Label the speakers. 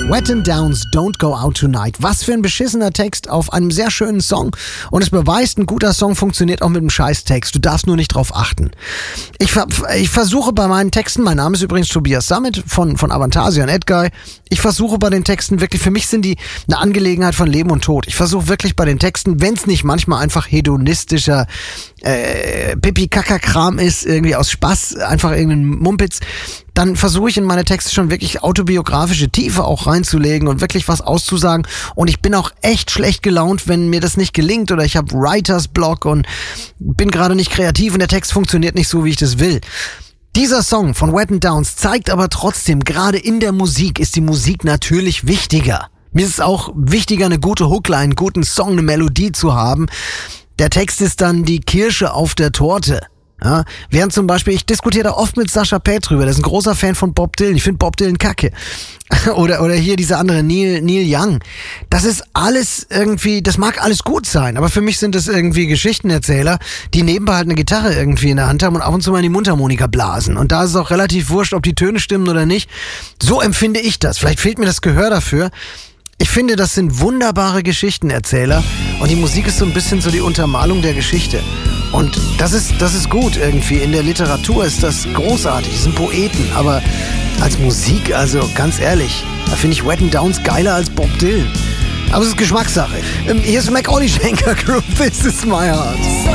Speaker 1: Wet and Downs, Don't Go Out Tonight. Was für ein beschissener Text auf einem sehr schönen Song. Und es beweist, ein guter Song funktioniert auch mit einem Scheißtext. Du darfst nur nicht drauf achten. Ich versuche bei meinen Texten, mein Name ist übrigens Tobias Sammet von Avantasia und Edguy, ich versuche bei den Texten wirklich, für mich sind die eine Angelegenheit von Leben und Tod. Ich versuche wirklich bei den Texten, wenn es nicht manchmal einfach hedonistischer Pipi-Kaka-Kram ist, irgendwie aus Spaß, einfach irgendein Mumpitz, dann versuche ich in meine Texte schon wirklich autobiografische Tiefe auch reinzulegen und wirklich was auszusagen. Und ich bin auch echt schlecht gelaunt, wenn mir das nicht gelingt oder ich habe Writers Block und bin gerade nicht kreativ und der Text funktioniert nicht so, wie ich das will. Dieser Song von Wet and Downs zeigt aber trotzdem, gerade in der Musik ist die Musik natürlich wichtiger. Mir ist es auch wichtiger, eine gute Hookline, einen guten Song, eine Melodie zu haben. Der Text ist dann die Kirsche auf der Torte. Ja, während zum Beispiel, ich diskutiere da oft mit Sascha Paeth drüber, der ist ein großer Fan von Bob Dylan, ich finde Bob Dylan kacke. Oder hier dieser andere Neil Young. Das ist alles irgendwie, das mag alles gut sein, aber für mich sind das irgendwie Geschichtenerzähler, die nebenbei halt eine Gitarre irgendwie in der Hand haben und ab und zu mal in die Mundharmonika blasen. Und da ist es auch relativ wurscht, ob die Töne stimmen oder nicht. So empfinde ich das. Vielleicht fehlt mir das Gehör dafür. Ich finde, das sind wunderbare Geschichtenerzähler und die Musik ist so ein bisschen so die Untermalung der Geschichte. Und das ist gut irgendwie. In der Literatur ist das großartig, das sind Poeten, aber als Musik, also ganz ehrlich, da finde ich Wet and Downs geiler als Bob Dylan. Aber es ist Geschmackssache. Hier ist Macaulay Schenker, Group, This Is My Heart.